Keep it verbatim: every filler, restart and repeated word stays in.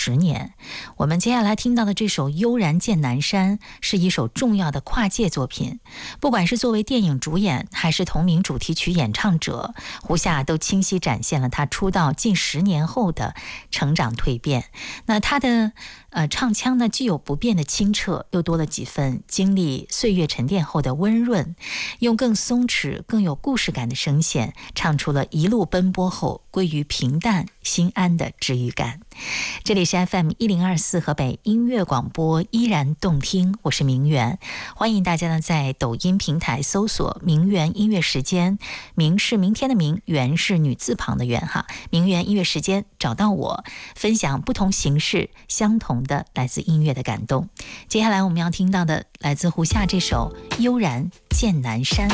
十年。我们接下来听到的这首《悠然见南山》是一首重要的跨界作品，不管是作为电影主演还是同名主题曲演唱者，胡夏都清晰展现了他出道近十年后的成长蜕变。那他的呃唱腔呢，既有不变的清澈，又多了几分经历岁月沉淀后的温润，用更松弛、更有故事感的声线，唱出了一路奔波后归于平淡心安的治愈感。这里是 F M 一零二四河北音乐广播，依然动听，我是明媛。欢迎大家呢在抖音平台搜索明媛音乐时间，明是明天的明，媛是女字旁的媛哈，明媛音乐时间找到我，分享不同形式相同的来自音乐的感动。接下来我们要听到的来自胡夏这首《悠然见南山》。